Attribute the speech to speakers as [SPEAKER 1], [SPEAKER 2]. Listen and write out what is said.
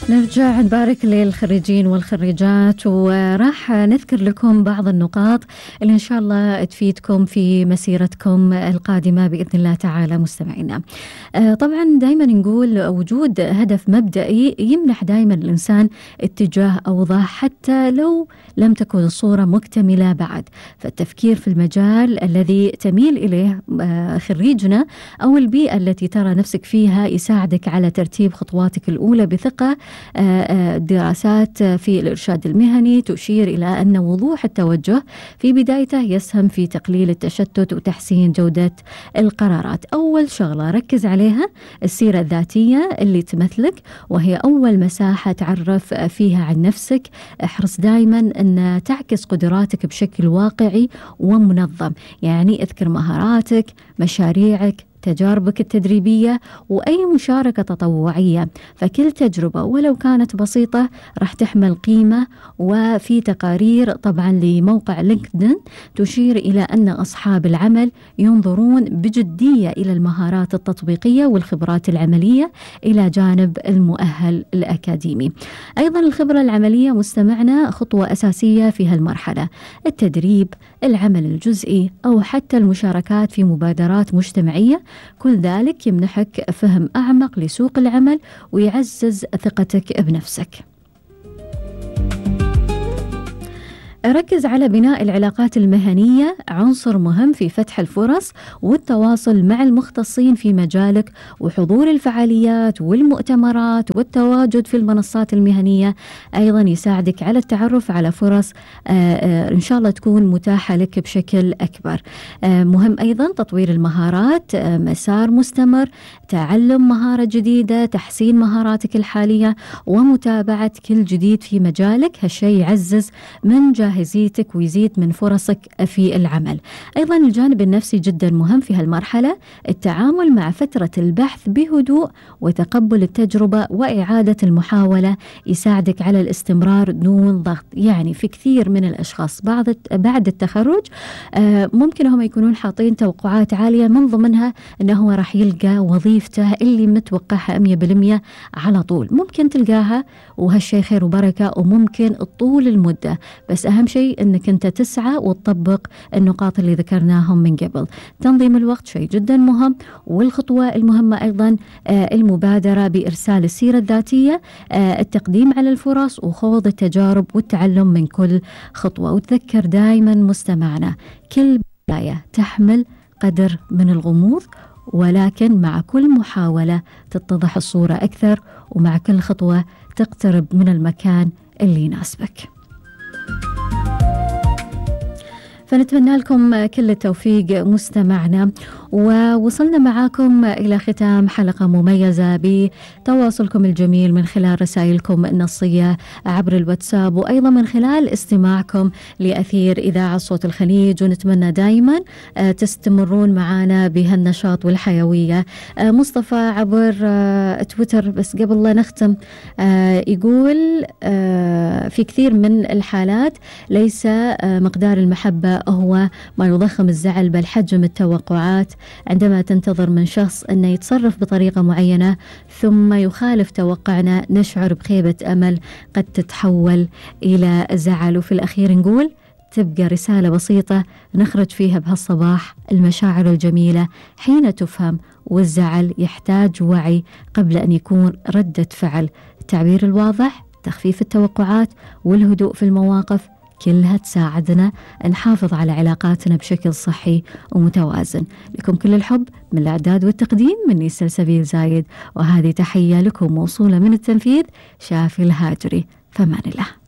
[SPEAKER 1] نرجع نبارك للخريجين والخريجات، وراح نذكر لكم بعض النقاط اللي إن شاء الله تفيدكم في مسيرتكم القادمة بإذن الله تعالى مستمعينا. طبعا دايما نقول وجود هدف مبدئي يمنح دايما الإنسان اتجاه أوضح حتى لو لم تكن الصورة مكتملة بعد. فالتفكير في المجال الذي تميل إليه خريجنا أو البيئة التي ترى نفسك فيها يساعدك على ترتيب خطواتك الأولى بثقة. الدراسات في الإرشاد المهني تشير إلى أن وضوح التوجه في بدايته يسهم في تقليل التشتت وتحسين جودة القرارات. أول شغلة ركز عليها السيرة الذاتية اللي تمثلك، وهي أول مساحة تعرف فيها عن نفسك. احرص دائما أن تعكس قدراتك بشكل واقعي ومنظم، يعني اذكر مهاراتك، مشاريعك، تجاربك التدريبية وأي مشاركة تطوعية. فكل تجربة ولو كانت بسيطة راح تحمل قيمة. وفي تقارير طبعا لموقع لينكدين تشير إلى أن أصحاب العمل ينظرون بجدية إلى المهارات التطبيقية والخبرات العملية إلى جانب المؤهل الأكاديمي. أيضا الخبرة العملية مستمعنا خطوة أساسية في هالمرحلة. التدريب، العمل الجزئي أو حتى المشاركات في مبادرات مجتمعية، كل ذلك يمنحك فهم أعمق لسوق العمل ويعزز ثقتك بنفسك. ركز على بناء العلاقات المهنية، عنصر مهم في فتح الفرص والتواصل مع المختصين في مجالك، وحضور الفعاليات والمؤتمرات والتواجد في المنصات المهنية أيضا يساعدك على التعرف على فرص إن شاء الله تكون متاحة لك بشكل أكبر. مهم أيضا تطوير المهارات، مسار مستمر، تعلم مهارة جديدة، تحسين مهاراتك الحالية ومتابعة كل جديد في مجالك. هالشيء يعزز من جاهزيتك ويزيد من فرصك في العمل. أيضا الجانب النفسي جدا مهم في هالمرحلة، التعامل مع فترة البحث بهدوء وتقبل التجربة وإعادة المحاولة يساعدك على الاستمرار دون ضغط. يعني في كثير من الأشخاص بعد التخرج ممكن هم يكونون حاطين توقعات عالية، من ضمنها أنه هو راح يلقى وظيفته اللي متوقعها 100% على طول. ممكن تلقاها وهالشيء خير وبركة، وممكن طول المدة، بس أهم شيء أنك أنت تسعى وتطبق النقاط اللي ذكرناهم من قبل. تنظيم الوقت شيء جدا مهم، والخطوة المهمة أيضا المبادرة بإرسال السيرة الذاتية، التقديم على الفرص وخوض التجارب والتعلم من كل خطوة. وتذكر دائما مستمعنا كل بداية تحمل قدر من الغموض، ولكن مع كل محاولة تتضح الصورة أكثر، ومع كل خطوة تقترب من المكان اللي يناسبك. فنتمنى لكم كل التوفيق مستمعنا، ووصلنا معاكم إلى ختام حلقة مميزة بتواصلكم الجميل من خلال رسائلكم النصية عبر الواتساب، وأيضا من خلال استماعكم لأثير إذاعة صوت الخليج. ونتمنى دائما تستمرون معنا بهالنشاط والحيوية. مصطفى عبر تويتر بس قبل لا نختم يقول في كثير من الحالات ليس مقدار المحبة هو ما يضخم الزعل، بل حجم التوقعات. عندما تنتظر من شخص أنه يتصرف بطريقة معينة ثم يخالف توقعنا نشعر بخيبة أمل قد تتحول إلى زعل. وفي الأخير نقول تبقى رسالة بسيطة نخرج فيها بهالصباح: المشاعر الجميلة حين تفهم، والزعل يحتاج وعي قبل أن يكون ردة فعل. التعبير الواضح، تخفيف التوقعات، والهدوء في المواقف كلها تساعدنا نحافظ على علاقاتنا بشكل صحي ومتوازن. لكم كل الحب من الإعداد والتقديم مني سلسبيل زايد، وهذه تحية لكم موصولة من التنفيذ شافي الهاجري. فمان الله.